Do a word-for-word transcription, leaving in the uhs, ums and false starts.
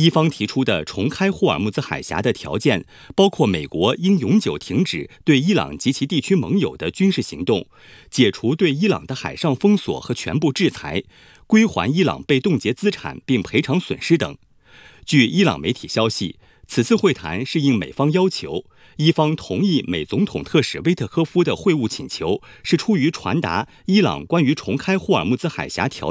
伊方提出的重开霍尔木兹海峡的条件包括美国应永久停止对伊朗及其地区盟友的军事行动，解除对伊朗的海上封锁和全部制裁，归还伊朗被冻结资产并赔偿损失等。据伊朗媒体消息，此次会谈是应美方要求，伊方同意美总统特使威特科夫的会晤请求，是出于传达伊朗关于重开霍尔木兹海峡条